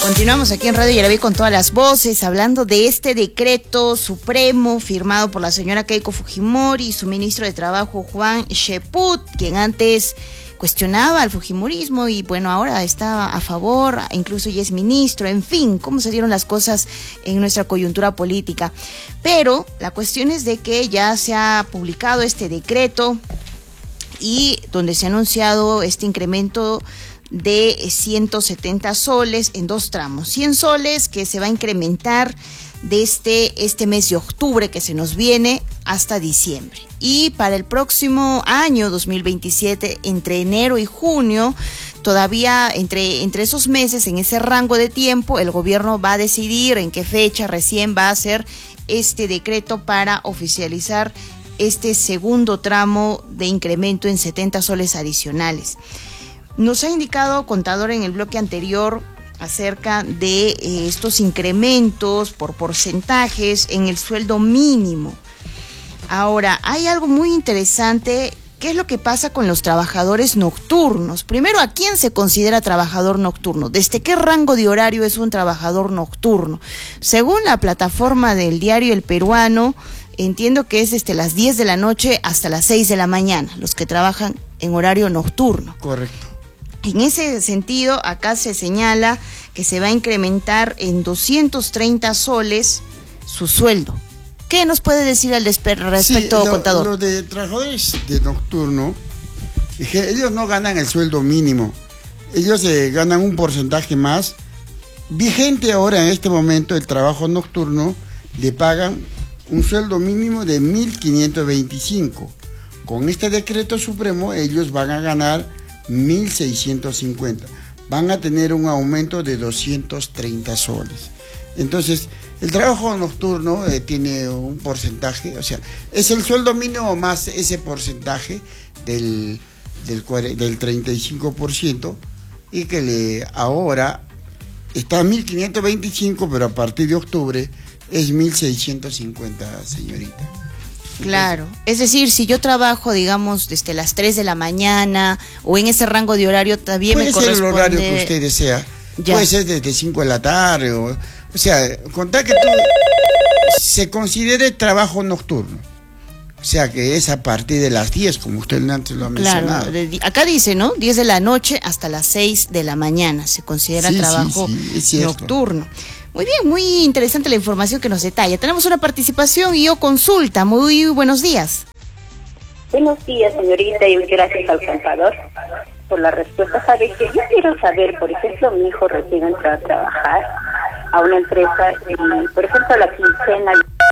Continuamos aquí en Radio Yaraví con todas las voces, hablando de este decreto supremo firmado por la señora Keiko Fujimori y su ministro de Trabajo, Juan Cheput, quien antes cuestionaba al fujimorismo y bueno, ahora está a favor, incluso ya es ministro, en fin, cómo se dieron las cosas en nuestra coyuntura política. Pero la cuestión es de que ya se ha publicado este decreto y donde se ha anunciado este incremento de 170 soles en 2 tramos, 100 soles que se va a incrementar de este mes de octubre que se nos viene hasta diciembre. Y para el próximo año 2027, entre enero y junio, todavía entre esos meses, en ese rango de tiempo, el gobierno va a decidir en qué fecha recién va a hacer este decreto para oficializar este segundo tramo de incremento en 70 soles adicionales. Nos ha indicado Contador en el bloque anterior acerca de estos incrementos por porcentajes en el sueldo mínimo. Ahora, hay algo muy interesante. ¿Qué es lo que pasa con los trabajadores nocturnos? Primero, ¿a quién se considera trabajador nocturno? ¿Desde qué rango de horario es un trabajador nocturno? Según la plataforma del diario El Peruano, entiendo que es desde las 10 de la noche hasta las 6 de la mañana, los que trabajan en horario nocturno. Correcto. En ese sentido, acá se señala que se va a incrementar en 230 soles su sueldo. ¿Qué nos puede decir al respecto, Contador? Los de trabajadores de nocturno, ellos no ganan el sueldo mínimo, ellos ganan un porcentaje más. Vigente ahora en este momento el trabajo nocturno, le pagan un sueldo mínimo de 1.525. Con este decreto supremo ellos van a ganar 1.650. Van a tener un aumento de 230 soles. Entonces, el trabajo nocturno tiene un porcentaje, o sea, es el sueldo mínimo más ese porcentaje del 35%, y que ahora está a 1.525, pero a partir de octubre es 1.650, señorita. Claro, es decir, si yo trabajo, digamos, desde las 3 de la mañana o en ese rango de horario, también me corresponde... Puede ser el horario que usted desea, ya. Puede ser desde 5 de la tarde, o sea, contar que tú se considere trabajo nocturno, o sea, que es a partir de las 10, como usted antes lo ha mencionado. Claro, acá dice, ¿no? 10 de la noche hasta las 6 de la mañana, se considera trabajo nocturno. Muy bien, muy interesante la información que nos detalla. Tenemos una participación y consulta. Muy buenos días. Buenos días, señorita, y gracias al Contador por la respuesta. Sabe que yo quiero saber, por ejemplo, mi hijo recién entró a trabajar a una empresa y, por ejemplo, la quincena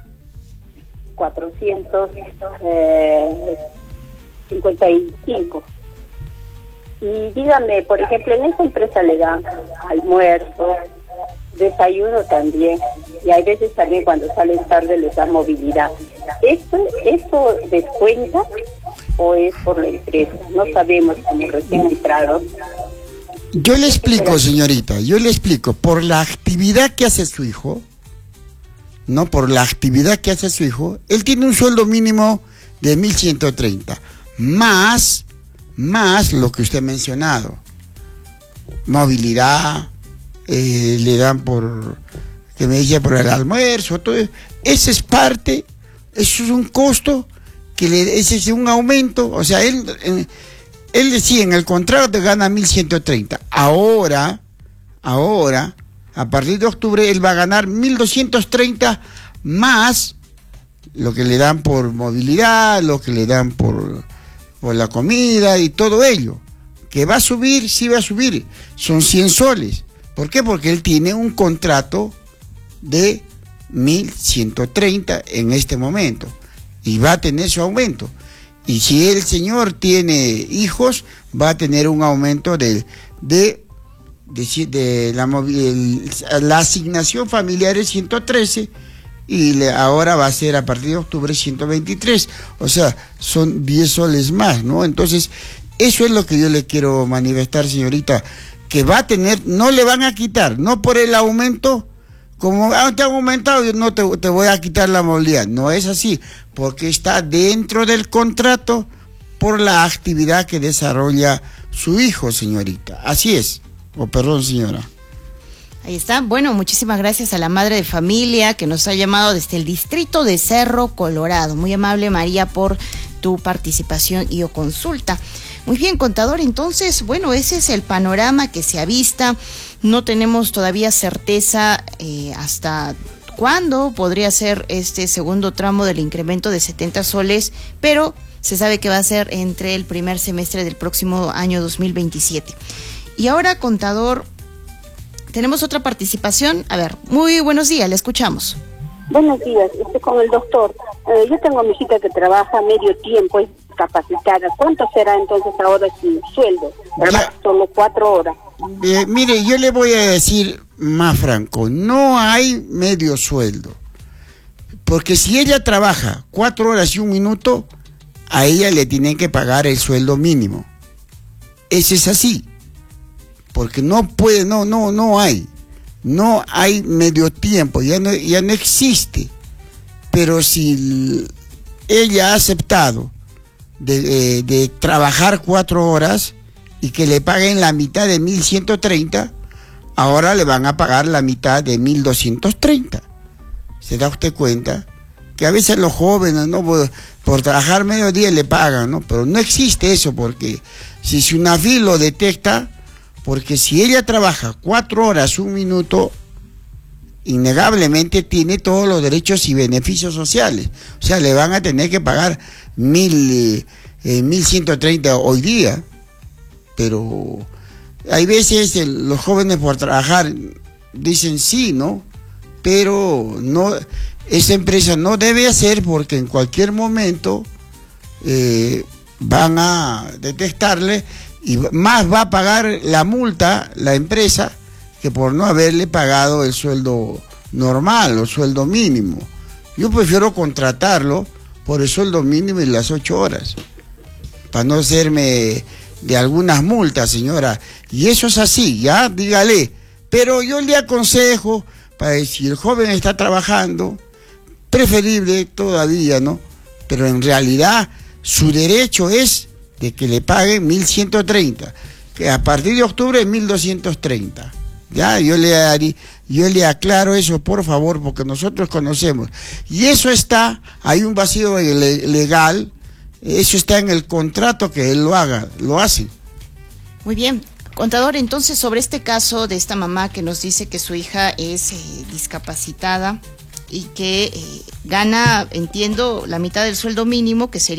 455. Y dígame, por ejemplo, en esa empresa le dan almuerzo, desayuno también, y hay veces también cuando salen tarde les da movilidad. ¿Eso descuenta o es por la empresa? No sabemos, como recién entrado. Yo le explico, señorita, por la actividad que hace su hijo, no por la actividad que hace su hijo, él tiene un sueldo mínimo de 1.130, más lo que usted ha mencionado, movilidad, le dan que me decía por el almuerzo, todo eso es parte, eso es un costo ese es un aumento, o sea, él decía en el contrato gana 1.130, ahora a partir de octubre él va a ganar 1.230 más lo que le dan por movilidad, lo que le dan por la comida y todo ello, que va a subir, sí va a subir, son 100 soles. ¿Por qué? Porque él tiene un contrato de 1.130 en este momento y va a tener su aumento. Y si el señor tiene hijos, va a tener un aumento de la asignación familiar es 113 y ahora va a ser a partir de octubre 123. O sea, son 10 soles más, ¿no? Entonces, eso es lo que yo le quiero manifestar, señorita, que va a tener, no le van a quitar, no por el aumento, como te han aumentado, yo no te voy a quitar la movilidad. No es así, porque está dentro del contrato por la actividad que desarrolla su hijo, señorita. Así es. Perdón, señora. Ahí está. Bueno, muchísimas gracias a la madre de familia que nos ha llamado desde el distrito de Cerro Colorado. Muy amable, María, por tu participación y o consulta. Muy bien, contador, entonces, bueno, ese es el panorama que se avista. No tenemos todavía certeza hasta cuándo podría ser este segundo tramo del incremento de 70 soles, pero se sabe que va a ser entre el primer semestre del próximo año 2027. Y ahora, contador, tenemos otra participación. A ver, muy buenos días, le escuchamos. Buenos días, estoy con el doctor. Yo tengo a mi hijita que trabaja medio tiempo, es capacitada. ¿Cuánto será entonces ahora su sueldo? Trabaja solo 4 horas. Mire, yo le voy a decir más franco, no hay medio sueldo. Porque si ella trabaja 4 horas y 1 minuto, a ella le tienen que pagar el sueldo mínimo. Eso es así. Porque no puede, no hay medio tiempo, ya no existe. Pero si ella ha aceptado de trabajar 4 horas y que le paguen la mitad de 1.130, ahora le van a pagar la mitad de 1.230. ¿Se da usted cuenta? Que a veces los jóvenes, ¿no?, por trabajar medio día le pagan, ¿no? Pero no existe eso, porque si SUNAFIL lo detecta, porque si ella trabaja 4 horas 1 minuto, innegablemente tiene todos los derechos y beneficios sociales. O sea, le van a tener que pagar 1.130 hoy día. Pero hay veces los jóvenes por trabajar dicen sí, ¿no? Pero no, esa empresa no debe hacer, porque en cualquier momento van a detectarle y más va a pagar la multa la empresa que por no haberle pagado el sueldo normal o sueldo mínimo. Yo prefiero contratarlo por el sueldo mínimo y las 8 horas, para no hacerme de algunas multas, señora. Y eso es así, ya, dígale. Pero yo le aconsejo, para si el joven está trabajando, preferible todavía, ¿no? Pero en realidad su derecho es de que le paguen 1.130, que a partir de octubre es 1.230. Ya, yo le aclaro eso, por favor, porque nosotros conocemos. Y eso está, hay un vacío legal, eso está en el contrato que él lo hace. Muy bien. Contador, entonces, sobre este caso de esta mamá que nos dice que su hija es discapacitada y que gana, entiendo, la mitad del sueldo mínimo, que sería